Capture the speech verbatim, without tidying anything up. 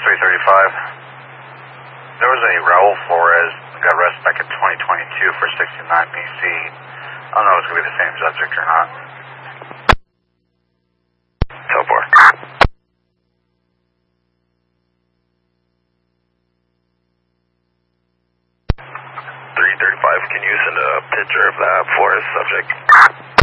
three thirty-five. There was a Raul Flores that got arrested back in twenty twenty-two for sixty-nine B C. I don't know if it's going to be the same subject or not. So far. three thirty-five, can you send a picture of that Flores subject?